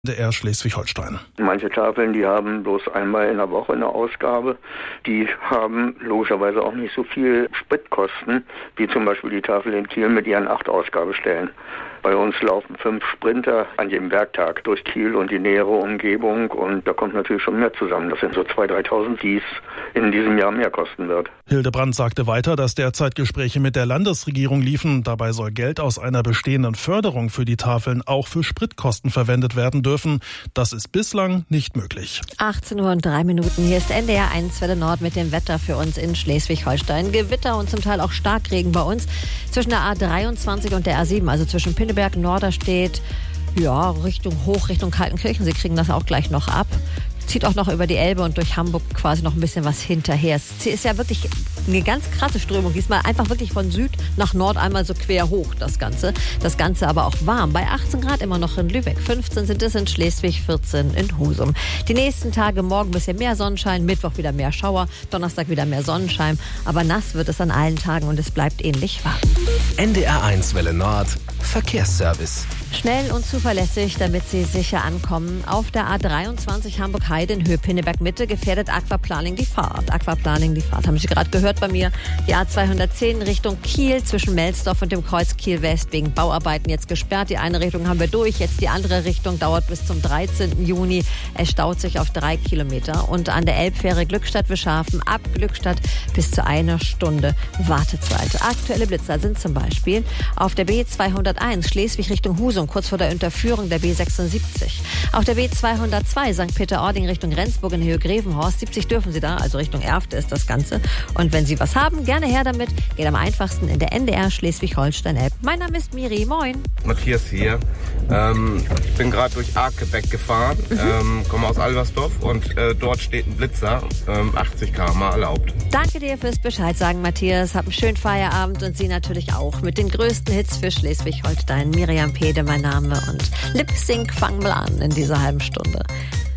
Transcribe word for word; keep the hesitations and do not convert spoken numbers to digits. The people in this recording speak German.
D R Schleswig-Holstein. Manche Tafeln, die haben bloß einmal in der Woche eine Ausgabe. Die haben logischerweise auch nicht so viel Spritkosten, wie zum Beispiel die Tafel in Kiel mit ihren acht Ausgabestellen. Bei uns laufen fünf Sprinter an jedem Werktag durch Kiel und die nähere Umgebung und da kommt natürlich schon mehr zusammen. Das sind so zweitausend, dreitausend, die es in diesem Jahr mehr kosten wird. Hildebrand sagte weiter, dass derzeit Gespräche mit der Landesregierung liefen. Dabei soll Geld aus einer bestehenden Förderung für die Tafeln auch für Spritkosten verwendet werden dürfen. Das ist bislang nicht möglich. achtzehn Uhr und drei Minuten. Hier ist N D R eins Welle Nord mit dem Wetter für uns in Schleswig-Holstein. Gewitter und zum Teil auch Starkregen bei uns zwischen der A dreiundzwanzig und der A sieben, also zwischen Pinneberg, Norderstedt, ja, Richtung hoch, Richtung Kaltenkirchen. Sie kriegen das auch gleich noch ab. Zieht auch noch über die Elbe und durch Hamburg quasi noch ein bisschen was hinterher. Es ist ja wirklich eine ganz krasse Strömung. Diesmal einfach wirklich von Süd nach Nord einmal so quer hoch, das Ganze. Das Ganze aber auch warm. Bei achtzehn Grad immer noch in Lübeck. fünfzehn sind es in Schleswig, vierzehn in Husum. Die nächsten Tage morgen ein bisschen mehr Sonnenschein, Mittwoch wieder mehr Schauer, Donnerstag wieder mehr Sonnenschein. Aber nass wird es an allen Tagen und es bleibt ähnlich warm. N D R eins Welle Nord Verkehrsservice. Schnell und zuverlässig, damit Sie sicher ankommen. Auf der A dreiundzwanzig Hamburg-Heide in Höhe Pinneberg-Mitte gefährdet Aquaplaning die Fahrt. Aquaplaning die Fahrt, haben Sie gerade gehört bei mir. Die A zweihundertzehn Richtung Kiel zwischen Melsdorf und dem Kreuz Kiel-West wegen Bauarbeiten jetzt gesperrt. Die eine Richtung haben wir durch, jetzt die andere Richtung dauert bis zum dreizehnten Juni. Es staut sich auf drei Kilometer. Und an der Elbfähre Glückstadt-Wischhafen ab Glückstadt bis zu einer Stunde Wartezeit. Aktuelle Blitzer sind zum Beispiel auf der B zweihunderteins Schleswig Richtung Husum, kurz vor der Unterführung der B sechsundsiebzig. Auf der B zweihundertzwei Sankt Peter-Ording Richtung Rendsburg in Höhe Grevenhorst. siebzig dürfen Sie da, also Richtung Erfte ist das Ganze. Und wenn Sie was haben, gerne her damit. Geht am einfachsten in der N D R Schleswig-Holstein-App. Mein Name ist Miri, moin. Matthias hier. Ähm, ich bin gerade durch Arkebeck gefahren, mhm. ähm, komme aus Albersdorf und äh, dort steht ein Blitzer, ähm, achtzig Kilometer pro Stunde erlaubt. Danke dir fürs Bescheid sagen, Matthias. Hab einen schönen Feierabend und Sie natürlich auch mit den größten Hits für Schleswig-Holstein. Miriam Pede, mein Name, und Lip Sync fangen wir an in dieser halben Stunde.